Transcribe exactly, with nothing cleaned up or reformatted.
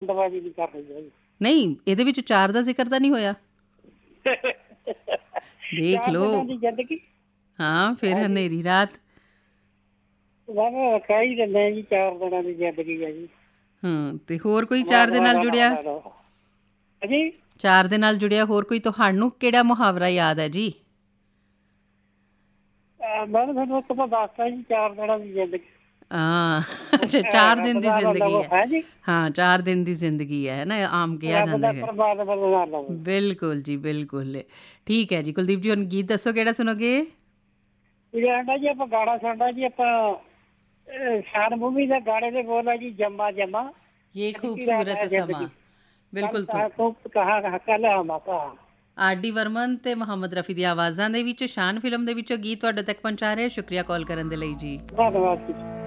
ਜਲਦਬਾਜ਼ੀ ਨਹੀਂ ਕਰ ਰਹੀ ਹੈ ਜੀ। ਨਹੀਂ, ਇਹਦੇ ਵਿੱਚ ਚਾਰ ਦਾ ਜ਼ਿਕਰ ਤਾਂ ਨਹੀਂ ਹੋਇਆ। ਦੇਖ ਚਾਰ ਲਓ। ਦਿਨਾਂ ਦੀ ਜ਼ਿੰਦਗੀ। ਹਾਂ, ਫਿਰ ਹਨੇਰੀ ਰਾਤ। ਮੈਂ ਕਹਿ ਹੀ ਦਿੰਦੇ ਆ ਜੀ, ਚਾਰ ਦਿਨਾਂ ਦੀ ਜ਼ਿੰਦਗੀ ਹੈ ਜੀ। ਹਾਂ, ਤੇ ਹੋਰ ਕੋਈ ਚਾਰ ਦੇ ਨਾਲ ਜੁੜਿਆ? ਜੀ ਚਾਰ ਦੇ ਨਾਲ ਜੁੜਿਆ ਹੋਰ ਕੋਈ ਤੁਹਾਨੂੰ ਕਿਹੜਾ ਮੁਹਾਵਰਾ ਯਾਦ ਹੈ ਜੀ? ਮੈਂ ਤੁਹਾਨੂੰ ਇੱਕ ਤਾਂ ਦੱਸਦਾ ਜੀ, ਚਾਰ ਦਿਨਾਂ ਦੀ ਜ਼ਿੰਦਗੀ। ਹਾਂ, ਅੱਛਾ, ਚਾਰ ਦਿਨ ਦੀ ਜ਼ਿੰਦਗੀ ਹੈ। ਜੀ ਹਾਂ, ਚਾਰ ਦਿਨ ਦੀ ਜ਼ਿੰਦਗੀ ਹੈ ਨਾ, ਆਮ ਕਿਹਾ ਜਾਂਦਾ ਹੈ। ਬਿਲਕੁਲ ਜੀ, ਬਿਲਕੁਲ। ਠੀਕ ਹੈ ਜੀ ਕੁਲਦੀਪ ਜੀ, ਹੁਣ ਗੀਤ ਦੱਸੋ ਕਿਹੜਾ ਸੁਣੋਗੇ? ਜੀ ਆਪਾਂ ਗਾਣਾ ਸੁਣਨਾ ਜੀ, ਆਪਾਂ ਸ਼ਾਨ ਮੂਵੀ ਦਾ ਗਾਣੇ ਦੇ ਬੋਲ ਹੈ ਜੀ, ਜੰਮਾ ਜੰਮਾ ਇਹ ਖੂਬਸੂਰਤ ਸਮਾਂ। ਬਿਲਕੁਲ। ਆਰ ਡੀ ਵਰਮਨ ਤੇ ਮੁਹੰਮਦ ਰਫੀ ਦੀ ਆਵਾਜ਼ਾਂ ਦੇ ਵਿੱਚ ਸ਼ਾਨ ਫਿਲਮ ਦੇ ਵਿੱਚੋਂ ਗੀਤ ਤੁਹਾਡੇ ਤੱਕ ਪਹੁੰਚਾ ਰਹੇ। ਸ਼ੁਕਰੀਆ ਕਾਲ ਕਰਨ ਦੇ ਲਈ ਜੀ। ਧੰਨਵਾਦ ਜੀ।